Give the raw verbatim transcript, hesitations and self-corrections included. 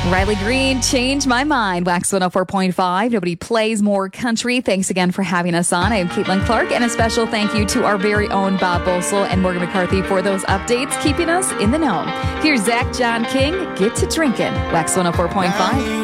Riley Green, Change My Mind. Wax one oh four point five. Nobody plays more country. Thanks again for having us on. I am Caitlin Clark, and a special thank you to our very own Bob Bosel and Morgan McCarthy for those updates, keeping us in the know. Here's Zach John King, Get to Drinking. Wax one oh four point five.